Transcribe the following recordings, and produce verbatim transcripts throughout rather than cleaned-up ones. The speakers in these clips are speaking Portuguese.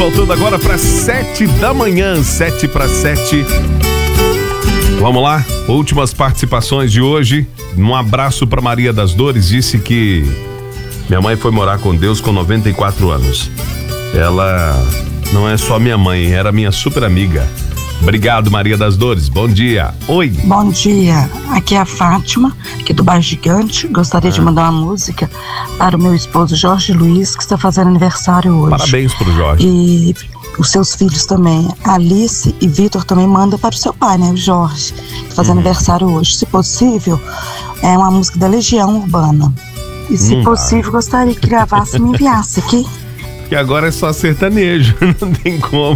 faltando agora para sete da manhã, sete para sete. Vamos lá, últimas participações de hoje. Um abraço para Maria das Dores, disse que minha mãe foi morar com Deus com noventa e quatro anos. Ela não é só minha mãe, era minha super amiga. Obrigado, Maria das Dores. Bom dia. Oi. Bom dia. Aqui é a Fátima, aqui do Bairro Gigante. Gostaria ah. de mandar uma música para o meu esposo Jorge Luiz, que está fazendo aniversário hoje. Parabéns pro Jorge. E os seus filhos também, Alice e Vitor, também manda para o seu pai, né, o Jorge, que está fazendo uhum. aniversário hoje. Se possível, é uma música da Legião Urbana. E se hum, possível, ah. gostaria que gravasse e me enviasse aqui. Que agora é só sertanejo, não tem como.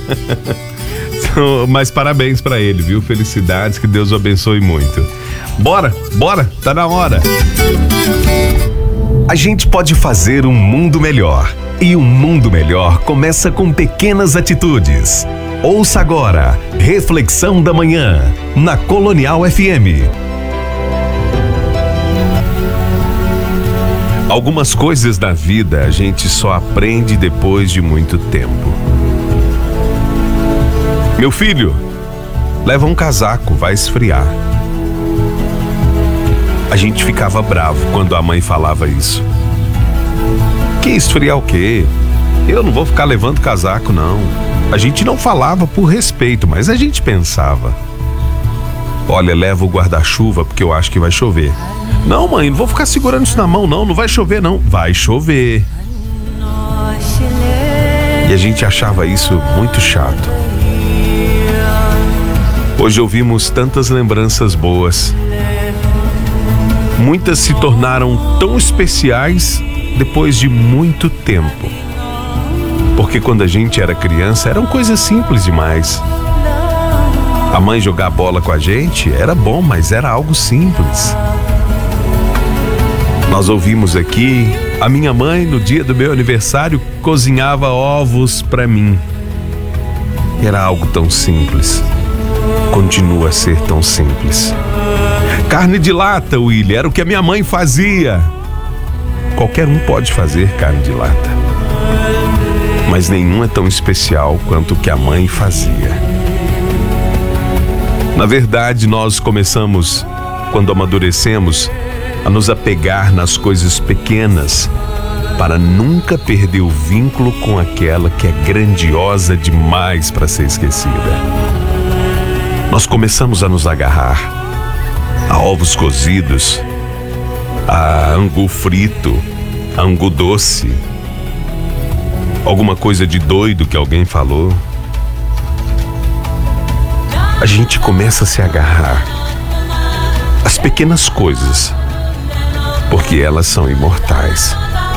Mas parabéns pra ele, viu? Felicidades, que Deus o abençoe muito. Bora, bora, tá na hora. A gente pode fazer um mundo melhor. E um mundo melhor começa com pequenas atitudes. Ouça agora, Reflexão da Manhã, na Colonial F M. Algumas coisas da vida a gente só aprende depois de muito tempo. Meu filho, leva um casaco, vai esfriar. A gente ficava bravo quando a mãe falava isso. Que esfriar o quê? Eu não vou ficar levando casaco, não. A gente não falava por respeito, mas a gente pensava. Olha, leva o guarda-chuva porque eu acho que vai chover. Não, mãe, não vou ficar segurando isso na mão, não. Não vai chover, não. Vai chover. E a gente achava isso muito chato. Hoje ouvimos tantas lembranças boas. Muitas se tornaram tão especiais depois de muito tempo. Porque quando a gente era criança, eram coisas simples demais. A mãe jogar bola com a gente era bom, mas era algo simples. Nós ouvimos aqui, a minha mãe, no dia do meu aniversário, cozinhava ovos para mim. Era algo tão simples. Continua a ser tão simples. Carne de lata, Willy, era o que a minha mãe fazia. Qualquer um pode fazer carne de lata, mas nenhum é tão especial quanto o que a mãe fazia. Na verdade, nós começamos, quando amadurecemos, a nos apegar nas coisas pequenas, para nunca perder o vínculo com aquela que é grandiosa demais para ser esquecida. Nós começamos a nos agarrar a ovos cozidos, a angu frito, a angu doce, alguma coisa de doido que alguém falou. A gente começa a se agarrar às pequenas coisas, porque elas são imortais.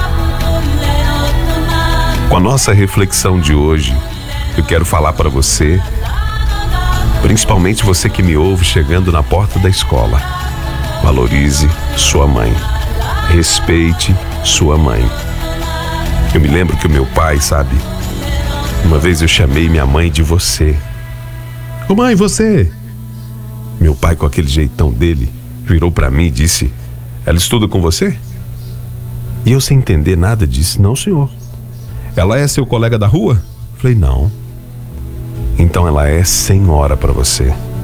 Com a nossa reflexão de hoje, eu quero falar para você, principalmente você que me ouve chegando na porta da escola: valorize sua mãe, respeite sua mãe. Eu me lembro que o meu pai, sabe, uma vez eu chamei minha mãe de você. Ô mãe, você? Meu pai, com aquele jeitão dele, virou pra mim e disse: ela estuda com você? E eu, sem entender nada, disse: não, senhor. Ela é seu colega da rua? Falei: não. Então ela é senhora pra você.